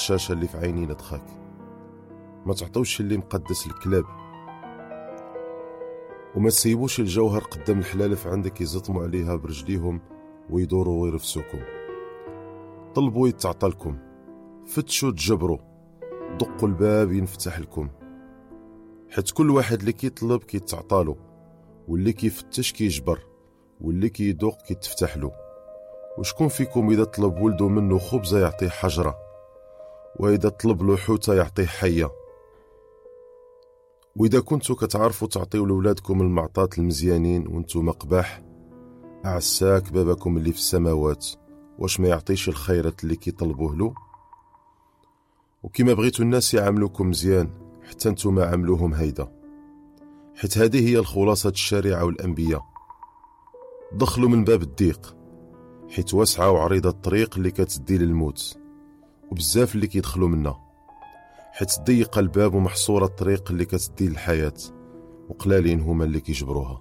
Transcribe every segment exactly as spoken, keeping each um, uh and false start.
الرشاشة اللي في عينينا تخاك، ما تعطوش اللي مقدس الكلاب، وما تسيبوش الجوهر قدام الحلالف عندك يزطموا عليها برجليهم ويدوروا ويرفسوكم. طلبوا يتعطلكم، فتشوا تجبروا، دقوا الباب ينفتح لكم، حيت كل واحد اللي كيطلب كيتعطالو، واللي كيفتش كيجبر، واللي كيدوق كيتفتح له. وشكون فيكم إذا طلب ولده منه خبزة يعطيه حجرة، وإذا طلب له حوتة يعطيه حية؟ وإذا كنتوا كتعرفوا تعطيو لولادكم المعطات المزيانين وانتو مقباح، أعساك بابكم اللي في السماوات واش ما يعطيش الخيرات اللي كيطلبوه له؟ وكما بغيتوا الناس يعاملوكم مزيان حتى انتو ما عاملوهم هيدا، حيت هذه هي الخلاصة الشريعة والأنبياء. دخلوا من باب الضيق، حيت واسعة وعريضة الطريق اللي كتدي للموت، وبزاف اللي كيدخلوا منها، حيت ضيق الباب ومحصورة الطريق اللي كتدي للحياة، وقلالين هما اللي كيجبروها.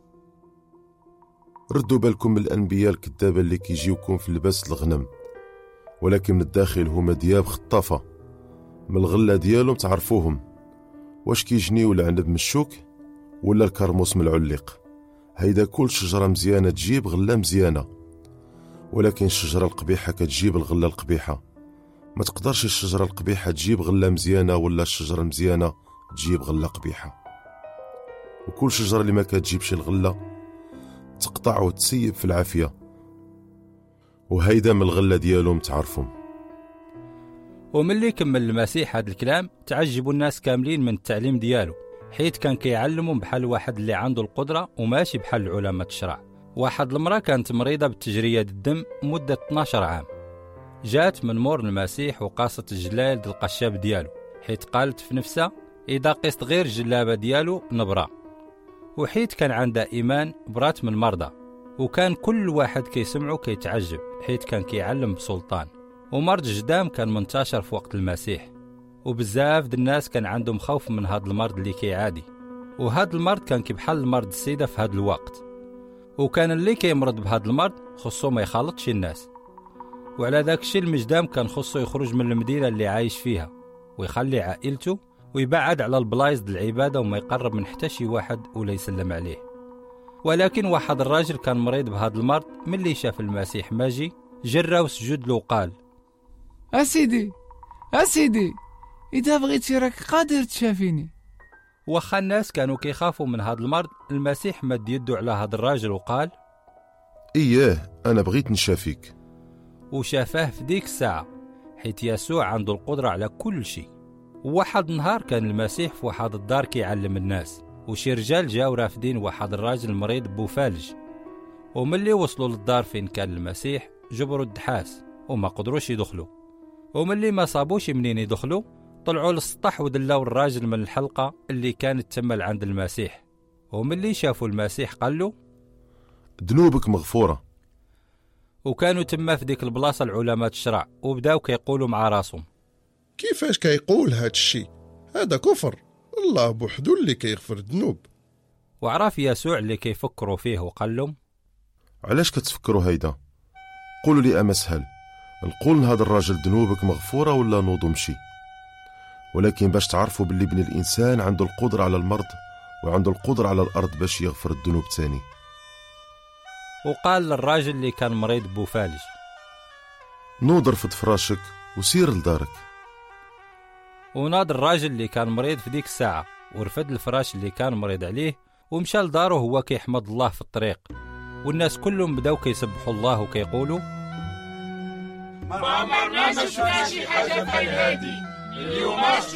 ردوا بالكم من الأنبياء الكذابة اللي كيجيوكم في لباس الغنم، ولكن من الداخل هما دياب خطافة. من الغلة ديالهم تعرفوهم، واش كيجنيو العنب من الشوك ولا الكرموس من العليق؟ هيدا كل شجرة مزيانة تجيب غلة مزيانة، ولكن الشجرة القبيحة كتجيب الغلة القبيحة. ما تقدرش الشجرة القبيحة تجيب غلة مزيانة، ولا الشجرة المزيانة تجيب غلة قبيحة. وكل شجرة اللي ما كتجيبش الغلة تقطع وتسيب في العافية، وهيدا من الغلة ديالهم تعرفهم. وملي كمل المسيح هذا الكلام تعجبوا الناس كاملين من التعليم ديالو، حيث كان كيعلمهم بحال واحد اللي عنده القدرة وماشي بحال علماء الشرع. واحد المرأة كانت مريضة بالتجرية الدم مدة اثنا عشر عام، جات من مور المسيح وقاصت الجلال ديال القشاب ديالو، حيث قالت في نفسها إذا قست غير الجلابة ديالو نبرا. وحيث كان عندها إيمان برات من مرضى، وكان كل واحد كيسمعه كيتعجب حيث كان كيعلم بسلطان. ومرض الجدام كان منتشر في وقت المسيح، وبزاف د الناس كان عندهم خوف من هذا المرض اللي كيعادي. وهذا المرض كان كيبحال المرض السيدة في هذا الوقت، وكان اللي كيمرض بهذا المرض خصو ما يخالطش الناس. وعلى داك الشيء المجدام كان خصو يخرج من المدينة اللي عايش فيها ويخلي عائلته ويبعد على البلايص د العبادة وما يقرب من حتى شي واحد ولا يسلم عليه. ولكن واحد الراجل كان مريض بهذا المرض، ملي شاف المسيح ماجي جرى وسجد له وقال أسيدي أسيدي إذا بغيتي راك قادر تشافيني. واخا الناس كانوا كيخافوا من هذا المرض، المسيح مد يده على هذا الراجل وقال إياه أنا بغيت نشافيك. وشافاه في ديك الساعة، حيث يسوع عنده القدرة على كل شيء. وواحد النهار كان المسيح في واحد الدار كيعلم الناس، وشي رجال جاو رافدين واحد الراجل مريض بوفالج. وملي وصلوا للدار فين كان المسيح جبروا الدحاس وما قدروش يدخلوا. وملي ما صابوش منين يدخلوا طلعوا للسطح ودلاو الراجل من الحلقة اللي كانت تمل عند المسيح. وملي شافوا المسيح قال له ذنوبك مغفورة. وكانوا تما في ديك البلاصة العلماء الشرع، وبداو كيقولوا مع راسهم كيفاش كيقول هاد الشي؟ هذا كفر، الله بوحدو اللي كيغفر الذنوب. وعرف يسوع اللي كيفكروا فيه وقال لهم علاش كتفكروا هيدا؟ قولوا لي أمسهل، نقول لهذا الراجل ذنوبك مغفورة ولا نوضو مشي؟ ولكن باش تعرفوا باللي ابن الإنسان عنده القدرة على المرض وعنده القدرة على الأرض باش يغفر الذنوب تاني. وقال للراجل اللي كان مريض بوفالج نوض رفض فراشك وسير لدارك. وناض الراجل اللي كان مريض في ديك الساعة ورفد الفراش اللي كان مريض عليه ومشى لداره وهو كيحمد الله في الطريق. والناس كلهم بداو كيسبحوا الله وكيقولوا ما عمرنا ما شفنا شي حاجة بحال هادي اليوم.